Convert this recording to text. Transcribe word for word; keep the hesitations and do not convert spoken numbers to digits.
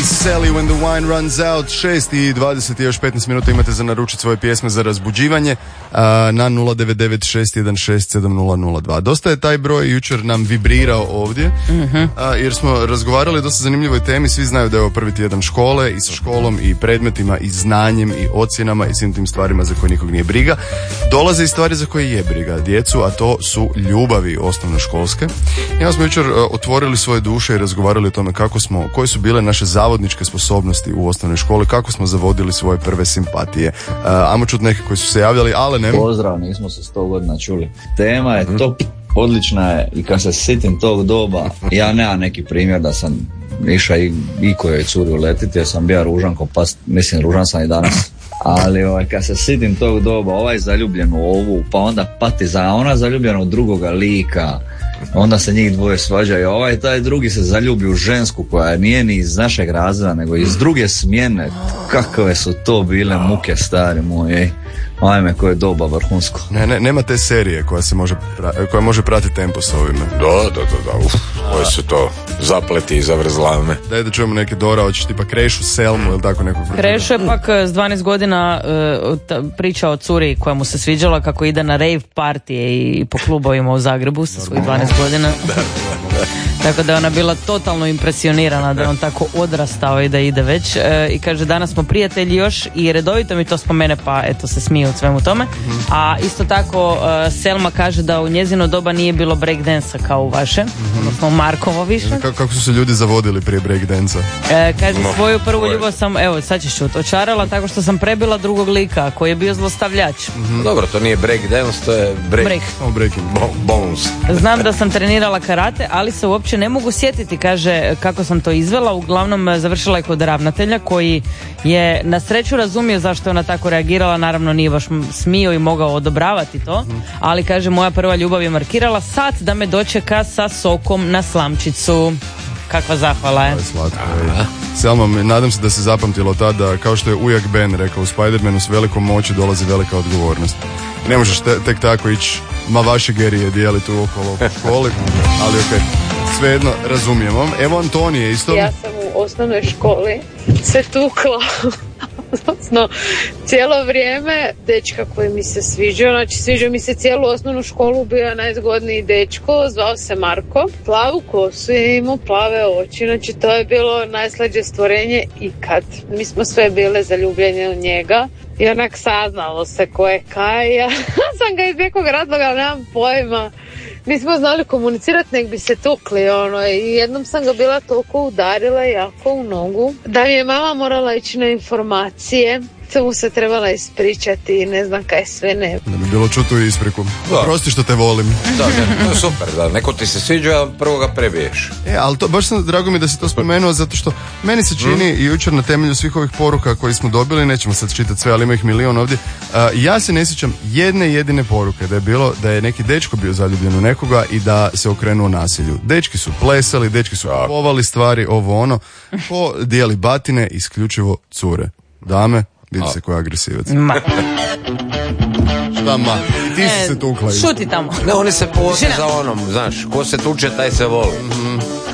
Sally When the Wine Runs Out. šest i dvadeset i još petnaest minuta imate za naručiti svoje pjesme za razbuđivanje a, na nula devet devet šest jedan šest sedam nula nula dva. Dosta je taj broj jučer nam vibrirao ovdje, mm-hmm. a, jer smo razgovarali o dosta zanimljivoj temi. Svi znaju da je ovo prvi tjedan škole i sa školom i predmetima i znanjem i ocjenama i svim tim stvarima za koje nikog nije briga. Dolaze i stvari za koje je briga djecu, a to su ljubavi osnovnoškolske. Ja smo jučer a, otvorili svoje duše i razgovarali o tome kako smo, koje su bile naše zavodničke sposobnosti u osnovnoj školi, kako smo zavodili svoje prve simpatije. Uh, ajmo čut neke koji su se javljali, ali ne... Pozdrav, nismo se sto godina čuli. Tema je top, odlična je i kad se sjetim tog doba, ja nemam neki primjer da sam išao i, i kojoj curi uletiti, jer sam bio ružan ko pas, mislim ružan sam i danas. Ali ovaj, kad se sjetim tog doba, ovaj zaljubljen u ovu, pa onda pati za ona zaljubljena u drugoga lika, onda se njih dvoje svađaju, ovaj taj drugi se zaljubi u žensku koja nije ni iz našeg razreda nego iz druge smjene. Kakve su to bile muke, stari moji. Ajme, koje doba vrhunsko. Ne, ne, nema te serije koja se može pra- koja može pratiti tempo s ovime. Da, da, da, da. Uf, koje su to zapleti i zavrzlame. Daj da čujemo neke Dora, hoćeš tipa Krešu, Selmu ili tako nekog. Krešu je pak s dvanaest godina uh, ta, priča o curi koja mu se sviđala kako ide na rave partije i po klubovima u Zagrebu sa svojih dvanaest godina. Da, da, da. Tako da je ona bila totalno impresionirana da je on tako odrastao i da ide već. E, I kaže, danas smo prijatelji još i redovito mi to spomene, pa eto se smije od svemu tome. Mm-hmm. A isto tako uh, Selma kaže da u njezino doba nije bilo breakdansa kao u vaše, mm-hmm. odnosno Markovo više. Kako, kako su se ljudi zavodili prije breakdansa? E, kaže, no, svoju prvu ljubav sam, evo sad ćeš čut, očarala tako što sam prebila drugog lika koji je bio zlostavljač. Mm-hmm. Dobro, to nije breakdance, to je break. break. Oh, breaking. Bo- bones. Znam da sam trenirala karate, ali se uopće ne mogu sjetiti, kaže, kako sam to izvela. Uglavnom završila je kod ravnatelja koji je na sreću razumio zašto je ona tako reagirala. Naravno nije baš smio i mogao odobravati to, ali kaže, moja prva ljubav je markirala sat da me dočeka sa sokom na slamčicu. Kakva zahvala je. Slatko, Selma, nadam se da se zapamtilo tada, kao što je ujak Ben rekao u Spider-Manu, s velikom moći dolazi velika odgovornost. Ne možeš te, tek tako ići ma vaše gerije dijeliti tu okolo u školi, ali okej, okay. Svejedno razumijemo. Evo Antonije isto. Ja sam u osnovnoj školi se tukla odnosno cijelo vrijeme dečka koji mi se sviđao, znači sviđao mi se cijelu osnovnu školu, bio je najzgodniji dečko, zvao se Marko, plavu kosu je imao, plave oči, znači to je bilo najslađe stvorenje ikad. Mi smo sve bile zaljubljene u njega i onak saznalo se ko je kaj, ja sam ga iz nekog razloga, nemam pojma. Nismo znali komunicirati, nek bi se tukli, ono, i jednom sam ga bila toliko udarila jako u nogu da mi je mama morala ići na informacije, to mu se trebala ispričati i ne znam kaj sve ne. Da bi bilo čutu i ispriku. Prosti što te volim. Da, da, to je super, da, neko ti se sviđa, a prvo ga prebiješ. E, ali to, baš sam, drago mi da si to spomenuo, zato što meni se čini mm. i jučer na temelju svih ovih poruka koji smo dobili, nećemo sad čitati sve, ali ima ih milion ovdje, uh, ja se ne sjećam jedne jedine poruke da je bilo da je neki dečko bio zaljubljen u nekoga i da se okrenuo nasilju. Dečki su plesali, dečki su kupovali stvari, ovo ono, ko dijeli batine, isključivo cure. Dame, vidi se ko je agresivac. Ma. Šta ma? Ti si e, se tukla. Šuti tamo. Ne, oni se povode za onom, znaš, ko se tuče, taj se voli. Mm-hmm.